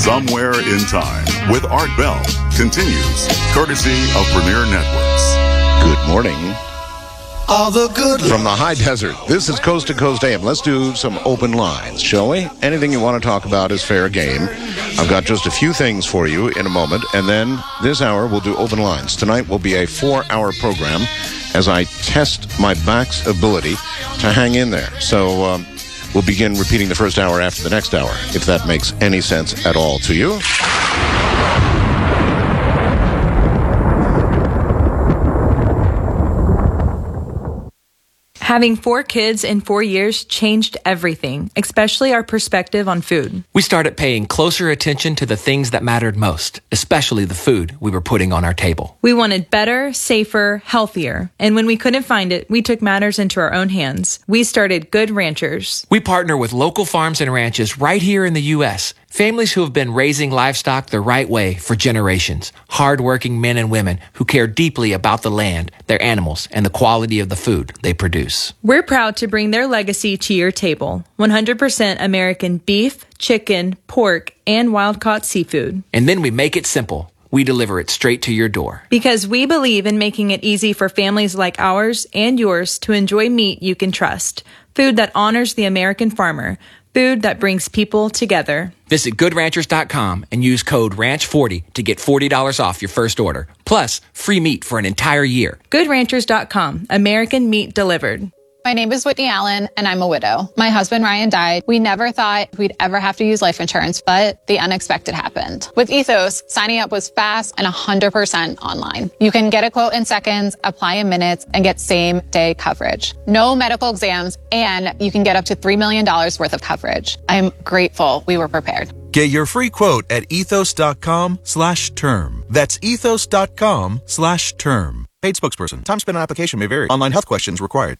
Somewhere in Time with Art Bell continues, courtesy of Premier Networks. Good morning. All the good from the high desert. This is Coast to Coast AM. Let's do some open lines, shall we? Anything you want to talk about is fair game. I've got just a few things for you in a moment, and then this hour we'll do open lines. Tonight will be a 4-hour program as I test my back's ability to hang in there. So we'll begin repeating the first hour after the next hour, if that makes any sense at all to you. Having 4 kids in 4 years changed everything, especially our perspective on food. We started paying closer attention to the things that mattered most, especially the food we were putting on our table. We wanted better, safer, healthier. And when we couldn't find it, we took matters into our own hands. We started Good Ranchers. We partner with local farms and ranches right here in the U.S., families who have been raising livestock the right way for generations. Hard-working men and women who care deeply about the land, their animals, and the quality of the food they produce. We're proud to bring their legacy to your table. 100% American beef, chicken, pork, and wild-caught seafood. And then we make it simple. We deliver it straight to your door. Because we believe in making it easy for families like ours and yours to enjoy meat you can trust. Food that honors the American farmer. Food that brings people together. Visit GoodRanchers.com and use code RANCH40 to get $40 off your first order. Plus, free meat for an entire year. GoodRanchers.com. American meat delivered. My name is Whitney Allen, and I'm a widow. My husband, Ryan, died. We never thought we'd ever have to use life insurance, but the unexpected happened. With Ethos, signing up was fast and 100% online. You can get a quote in seconds, apply in minutes, and get same-day coverage. No medical exams, and you can get up to $3 million worth of coverage. I'm grateful we were prepared. Get your free quote at ethos.com/term. That's ethos.com/term. Paid spokesperson. Time spent on application may vary. Online health questions required.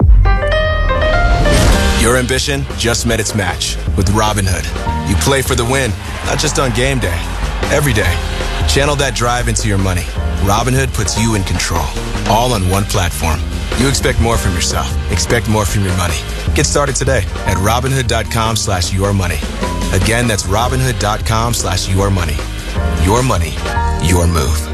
Your ambition just met its match with Robinhood. You play for the win, not just on game day, every day. Channel that drive into your money. Robinhood puts you in control, all on one platform. You expect more from yourself. Expect more from your money. Get started today at Robinhood.com/yourmoney. Again, that's Robinhood.com/yourmoney. Your money, your move.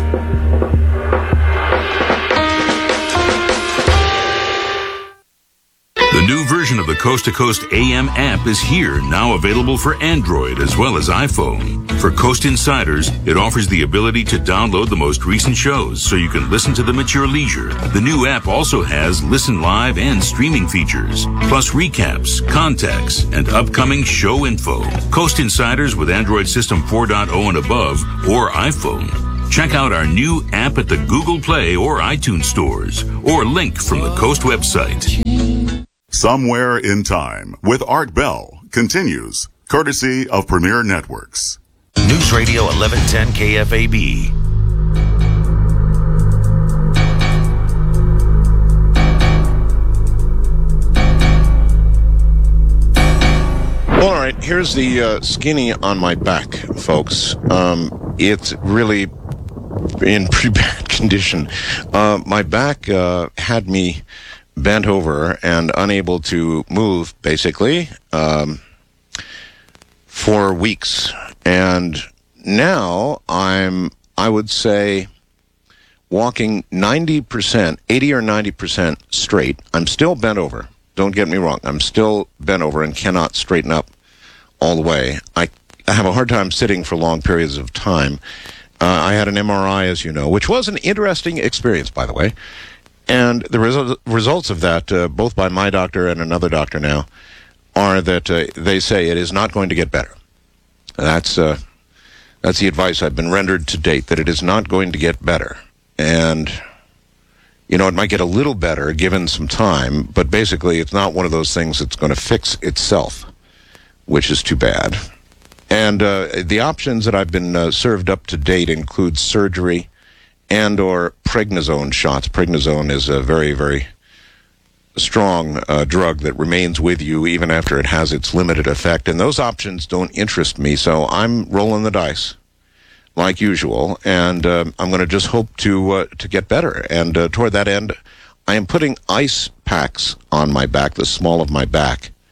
The new version of the Coast to Coast AM app is here, now available for Android as well as iPhone. For Coast Insiders, it offers the ability to download the most recent shows so you can listen to them at your leisure. The new app also has listen live and streaming features, plus recaps, contacts, and upcoming show info. Coast Insiders with Android System 4.0 and above or iPhone. Check out our new app at the Google Play or iTunes stores, or link from the Coast website. Somewhere in Time with Art Bell continues, courtesy of Premier Networks. News Radio 1110 KFAB. All right, here's the skinny on my back, folks. It's really in pretty bad condition. My back had me bent over and unable to move, basically, for weeks. And now I would say, walking 90%, 80 or 90% straight. I'm still bent over. Don't get me wrong. I'm still bent over and cannot straighten up all the way. I have a hard time sitting for long periods of time. I had an MRI, as you know, which was an interesting experience, by the way. And the results of that, both by my doctor and another doctor now, are that they say it is not going to get better. That's the advice I've been rendered to date, that it is not going to get better. And, you know, it might get a little better given some time, but basically it's not one of those things that's going to fix itself, which is too bad. And the options that I've been served up to date include surgery and or prednisone shots. Prednisone is a very, very strong drug that remains with you even after it has its limited effect. And those options don't interest me, so I'm rolling the dice like usual. And I'm going to just hope to get better. And toward that end, I am putting ice packs on my back, the small of my back,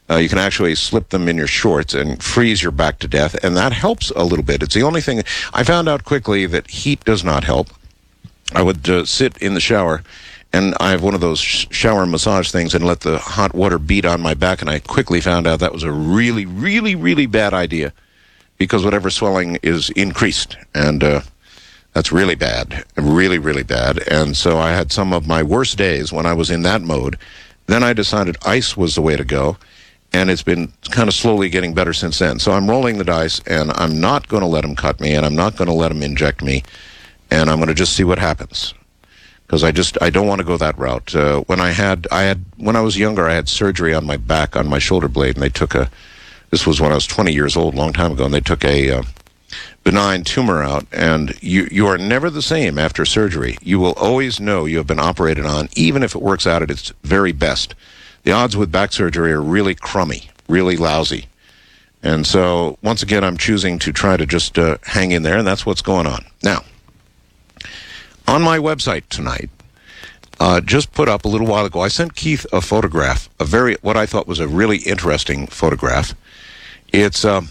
You can actually slip them in your shorts and freeze your back to death, and that helps a little bit. It's the only thing. I found out quickly that heat does not help. I would sit in the shower, and I have one of those shower massage things and let the hot water beat on my back, and I quickly found out that was a really, really, really bad idea because whatever swelling is increased, and that's really bad, really, really bad. And so I had some of my worst days when I was in that mode. Then I decided ice was the way to go, and it's been kind of slowly getting better since then. So I'm rolling the dice, and I'm not going to let them cut me, and I'm not going to let them inject me, and I'm going to just see what happens. Because I don't want to go that route. When I was younger, I had surgery on my back, on my shoulder blade, and they took this was when I was 20 years old, a long time ago, and they took a benign tumor out, and you are never the same after surgery. You will always know you have been operated on, even if it works out at its very best. The odds with back surgery are really crummy, really lousy. And so, once again, I'm choosing to try to just hang in there, and that's what's going on. Now, on my website tonight, just put up a little while ago, I sent Keith a photograph, what I thought was a really interesting photograph. It's a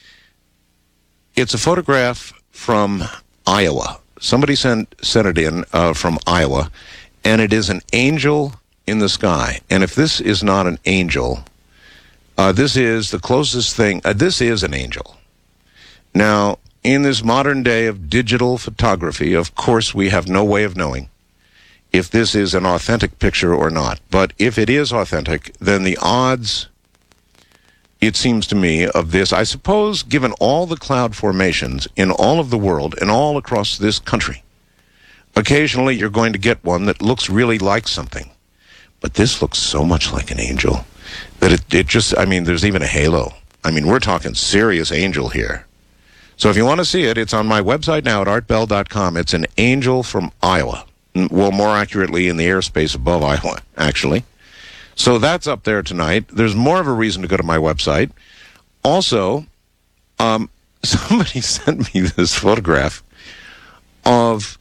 photograph from Iowa. Somebody sent it in from Iowa, and it is an angel in the sky. And if this is not an angel, this is the closest thing. This is an angel. Now, in this modern day of digital photography, of course, we have no way of knowing if this is an authentic picture or not. But if it is authentic, then the odds, it seems to me, of this, I suppose, given all the cloud formations in all of the world and all across this country, occasionally you're going to get one that looks really like something. But this looks so much like an angel that it just, there's even a halo. We're talking serious angel here. So if you want to see it, it's on my website now at artbell.com. It's an angel from Iowa. Well, more accurately, in the airspace above Iowa, actually. So that's up there tonight. There's more of a reason to go to my website. Also, somebody sent me this photograph of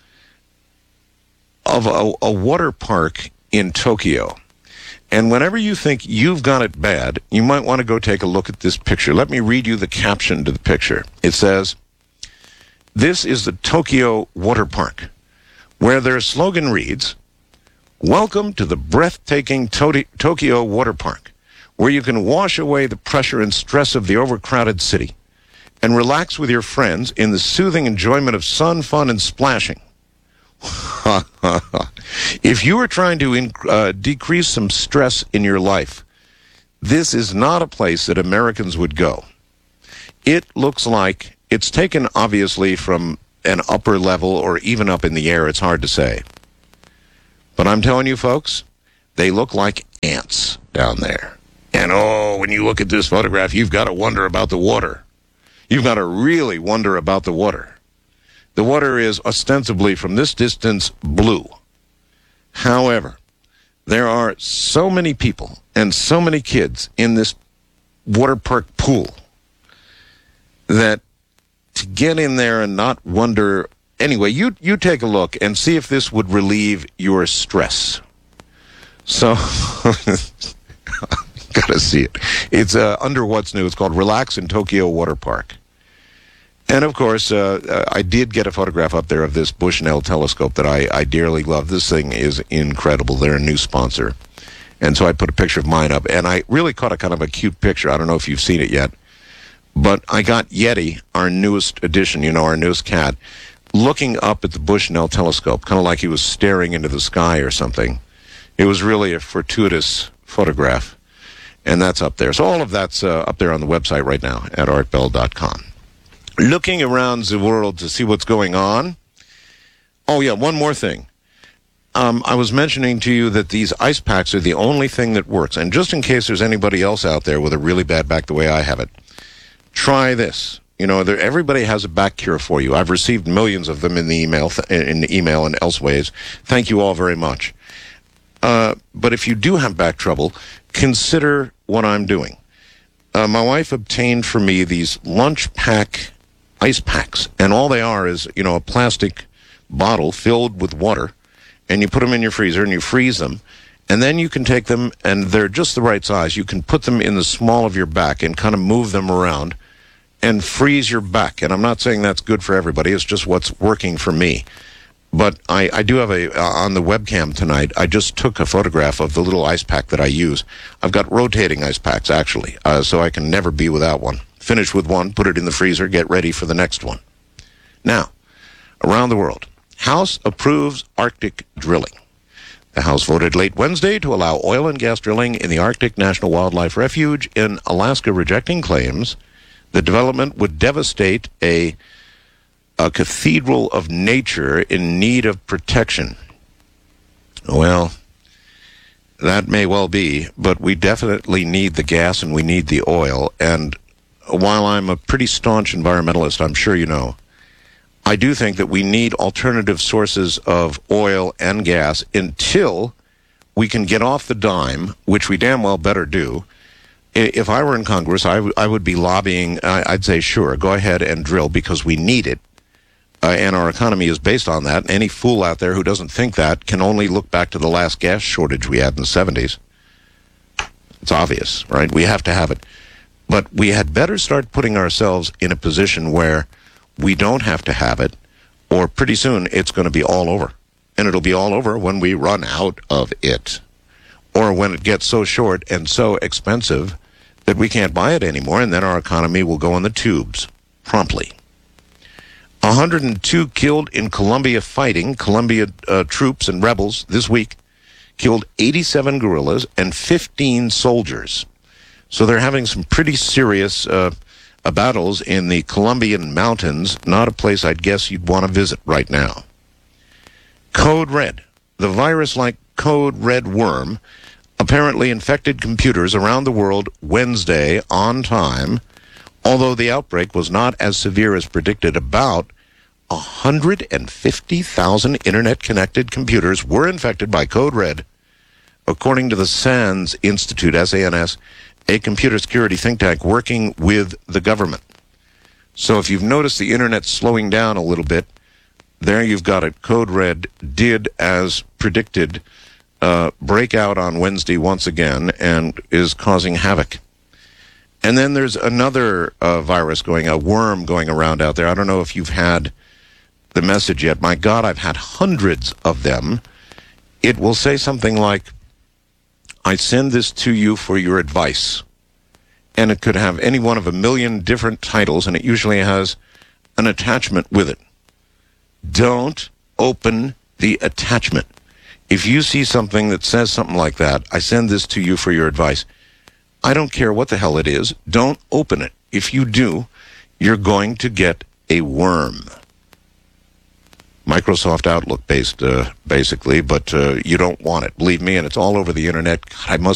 a water park in Tokyo. And whenever you think you've got it bad, you might want to go take a look at this picture. Let me read you the caption to the picture. It says, "This is the Tokyo Water Park, where their slogan reads, 'Welcome to the breathtaking Tokyo Water Park, where you can wash away the pressure and stress of the overcrowded city and relax with your friends in the soothing enjoyment of sun, fun, and splashing.' If you are trying to decrease some stress in your life, this is not a place that Americans would go. It looks like it's taken, obviously, from an upper level or even up in the air. It's hard to say. But I'm telling you, folks, they look like ants down there. And, when you look at this photograph, you've got to wonder about the water. You've got to really wonder about the water. The water is ostensibly, from this distance, blue. However, there are so many people and so many kids in this water park pool that to get in there and not wonder... Anyway, you take a look and see if this would relieve your stress. So, gotta see it. It's under What's New. It's called Relax in Tokyo Water Park. And, of course, I did get a photograph up there of this Bushnell telescope that I dearly love. This thing is incredible. They're a new sponsor. And so I put a picture of mine up. And I really caught a kind of a cute picture. I don't know if you've seen it yet. But I got Yeti, our newest addition, our newest cat, looking up at the Bushnell telescope, kind of like he was staring into the sky or something. It was really a fortuitous photograph. And that's up there. So all of that's up there on the website right now at artbell.com. Looking around the world to see what's going on. Oh, yeah, one more thing. I was mentioning to you that these ice packs are the only thing that works. And just in case there's anybody else out there with a really bad back the way I have it, try this. Everybody has a back cure for you. I've received millions of them in the email and elseways. Thank you all very much. But if you do have back trouble, consider what I'm doing. My wife obtained for me these lunch pack ice packs, and all they are is, a plastic bottle filled with water, and you put them in your freezer and you freeze them, And then you can take them, and they're just the right size. You can put them in the small of your back and kind of move them around and freeze your back. And I'm not saying that's good for everybody. It's just what's working for me. But I do have on the webcam tonight, I just took a photograph of the little ice pack that I use. I've got rotating ice packs, actually, so I can never be without one. Finish with one, put it in the freezer, get ready for the next one. Now, around the world, House approves Arctic drilling. The House voted late Wednesday to allow oil and gas drilling in the Arctic National Wildlife Refuge in Alaska, rejecting claims the development would devastate a cathedral of nature in need of protection. Well, that may well be, but we definitely need the gas and we need the oil. And while I'm a pretty staunch environmentalist, I'm sure you know, I do think that we need alternative sources of oil and gas until we can get off the dime, which we damn well better do. If I were in Congress, I would be lobbying. I'd say, sure, go ahead and drill because we need it. And our economy is based on that. Any fool out there who doesn't think that can only look back to the last gas shortage we had in the 70s. It's obvious, right? We have to have it. But we had better start putting ourselves in a position where we don't have to have it, or pretty soon it's going to be all over. And it'll be all over when we run out of it, or when it gets so short and so expensive that we can't buy it anymore, and then our economy will go in the tubes promptly. 102 killed in Colombia fighting. Colombia troops and rebels this week killed 87 guerrillas and 15 soldiers. So they're having some pretty serious battles in the Colombian mountains, not a place I'd guess you'd want to visit right now. Code Red, the virus-like Code Red worm, apparently infected computers around the world Wednesday on time, although the outbreak was not as severe as predicted. About 150,000 internet-connected computers were infected by Code Red, according to the SANS Institute, S-A-N-S, a computer security think tank working with the government. So if you've noticed the internet slowing down a little bit, there you've got it. Code Red did, as predicted, break out on Wednesday once again and is causing havoc. And then there's another virus a worm going around out there. I don't know if you've had the message yet. My God, I've had hundreds of them. It will say something like, I send this to you for your advice. And it could have any one of a million different titles, and it usually has an attachment with it. Don't open the attachment. If you see something that says something like that, I send this to you for your advice. I don't care what the hell it is. Don't open it. If you do, you're going to get a worm. Microsoft Outlook based, basically, but you don't want it. Believe me, and it's all over the internet. God, I must